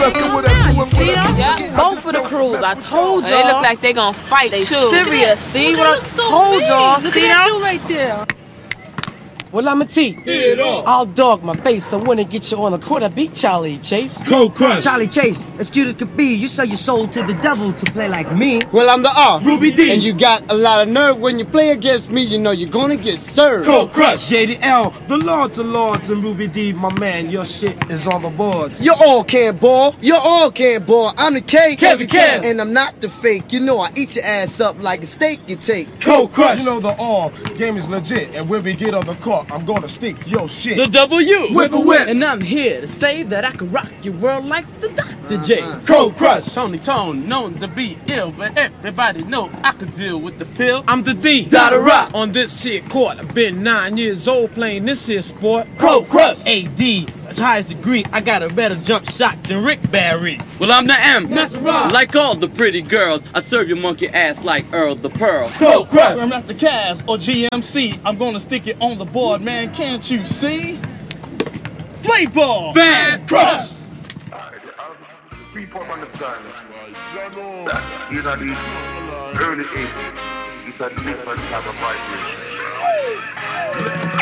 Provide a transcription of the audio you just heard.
See them? Yeah. Both of the crews. I told y'all. They look like they gonna fight they too. Serious. See what I told y'all? See them? Right there. Well, I'm a T. I'll dog my face. I wanna get you on the court. I beat Charlie Chase. Cold Crush. Charlie Chase, as cute as could be, you sell your soul to the devil to play like me. Well, I'm the R. Ruby D. And you got a lot of nerve when you play against me, you know you're gonna get served. Cold Crush. JDL, the Lords of Lords and Ruby D, my man, your shit is on the boards. You all can't ball. You all can't ball. I'm the K. Kevin Kev. And I'm not the fake. You know I eat your ass up like a steak you take. Cold Crush. You know the all game is legit, and when we get on the court, I'm gonna stick your shit. The W. Whip a whip. And I'm here to say that I can rock your world like the Dr. J. Cold Crush. Tony Tone, known to be ill, but everybody know I can deal with the pill. I'm the D. Dada Rock. On this here court, I've been 9 years old playing this here sport. Cold Crush. AD, as highest degree, I got a better jump shot than Rick Barry. Well, I'm the M. That's right. Like all the pretty girls, I serve your monkey ass like Earl the Pearl. Cold Crush. I'm Master Cass or GMC. I'm gonna stick it on the board, man. Can't you see? Play ball. Fan Crush. People understand that in the early 80s, it's a different type of vibration.